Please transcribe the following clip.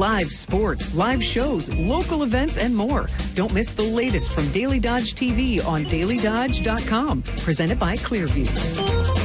Live sports, live shows, local events, and more. Don't miss the latest from Daily Dodge TV on dailydodge.com. Presented by Clearview.